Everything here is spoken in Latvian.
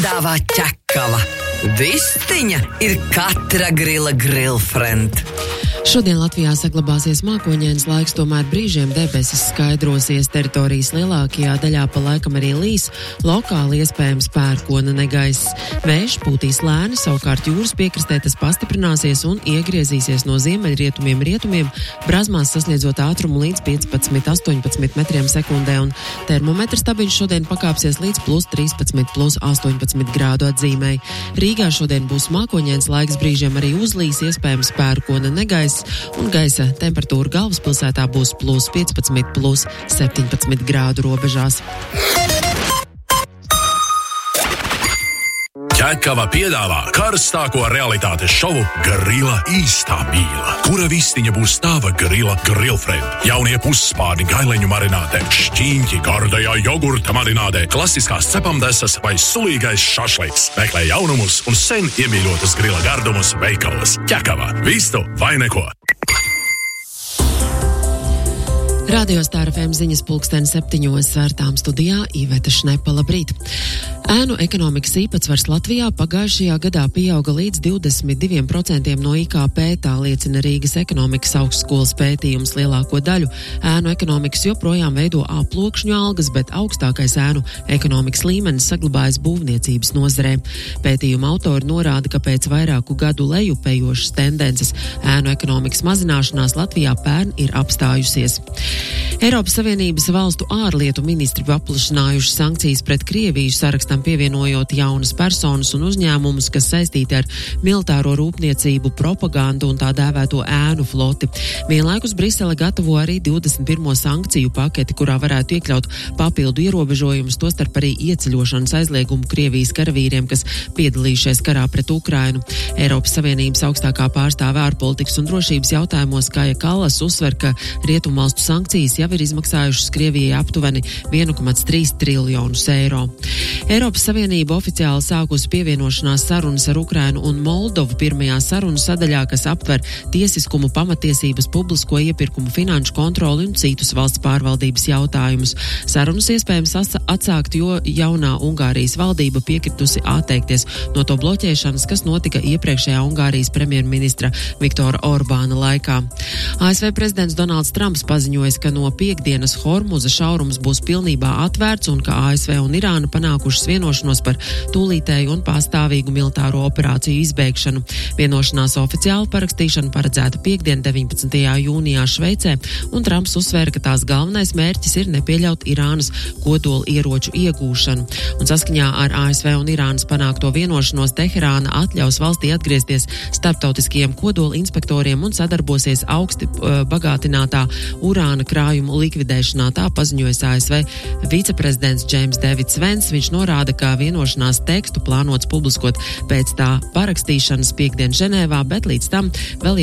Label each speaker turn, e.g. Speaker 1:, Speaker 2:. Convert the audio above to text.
Speaker 1: piedāvā ķekava. Vistiņa ir katra grila grillfriend.
Speaker 2: Šodien Latvijā saglabāsies mākoņains laiks, tomēr brīžiem debesis skaidrosies. Teritorijas lielākajā daļā pa laikam arī līs, lokāli iespējams pērkona negaiss. Vējš pūtīs lēni, savukārt jūras piekrastē tas pastiprināsies un iegriezīsies no ziemeļrietumiem, brazmās sasniedzot ātrumu līdz 15–18 metriem sekundē, un termometra stabiņš šodien pakāpsies līdz +13–+18 grādu atzīmei. Rīgā šodien būs mākoņains laiks, brīžiem arī uzlīs, iespējams pērkona negaiss, un gaisa temperatūra galvaspilsētā būs +15–+17 grādu robežās.
Speaker 3: Ķekava piedāvā karstāko realitātes šovu Grila īstā mīla, kura vistiņa būs tava grila grillfriend. Jaunie pusspārni gaileņu marinātē, šķīņķi gardajā jogurta marinātē, klasiskās cepamdesas vai sulīgais šašliks. Meklē jaunumus un sen iemīļotus grila gardumus veikalos. Ķekava, vistu vai neko.
Speaker 2: Radio Star FM ziņas 7:00 svērtām studijā Iveta Šnepa, labrīt. Ēnu ekonomikas īpatsvars Latvijā pagājušajā gadā pieauga līdz 22% no IKP, tā liecina Rīgas ekonomikas augstskolas pētījums. Lielāko daļu ēnu ekonomikas joprojām veido aploksņu algas, bet augstākais ēnu ekonomikas līmenis saglabājas būvniecības nozarē. Pētījuma autori norāda, ka pēc vairāku gadu lejupējošas tendences ēnu ekonomikas mazināšanās Latvijā pērn ir apstājusies. Eiropas Savienības valstu ārlietu ministri paplašinājuši sankcijas pret Krieviju, sarakstam pievienojot jaunas personas un uzņēmumus, kas saistīti ar militāro rūpniecību, propagandu un tā dēvēto ēnu floti. Vienlaikus Brisele gatavo arī 21. sankciju paketi, kurā varētu iekļaut papildu ierobežojumus, tostarp arī ieceļošanas aizliegumu Krievijas karavīriem, kas piedalījušies karā pret Ukrainu. Eiropas Savienības augstākā pārstāve ārpolitikas un drošības jautājumos Kaja Kallas uzsver, ka rietumvalstu sankcijas jau ir izmaksājušas Krievijai aptuveni 1,3 triljonus eiro. Eiropas Savienība oficiāli sākusi pievienošanās sarunas ar Ukrainu un Moldovu pirmajā sarunu sadaļā, kas aptver tiesiskumu, pamatiesības, publisko iepirkumu, finanšu kontroli un citus valsts pārvaldības jautājumus. Sarunas iespējams atsākt, jo jaunā Ungārijas valdība piekritusi atteikties no to bloķēšanas, kas notika iepriekšējā Ungārijas premjerministra Viktora Orbāna laikā. ASV prezidents Donalds Trumps paziņoja, ka no piektdienas Hormuza šaurums būs pilnībā atvērts un ka ASV un Irāna panākušas vienošanos par tūlītēju un pastāvīgu militāro operāciju izbeigšanu. Vienošanās oficiāli parakstīšana paredzēta piektdien 19. jūnijā Šveicē, un Trumps uzsvēra, ka tās galvenais mērķis ir nepieļaut Irānas kodola ieroču iegūšanu. Un saskaņā ar ASV un Irānas panākto vienošanos Teherāna atļaus valstī atgriezties starptautiskajiem kodola inspektoriem un sadarbosies augsti bagātinātā urāna krājumu likvidēšanā, tā paziņojas ASV viceprezidents James Davids Vents. Viņš norāda, ka vienošanās tekstu plānots publiskot pēc tā parakstīšanas piektdien Ženēvā, bet līdz tam vēl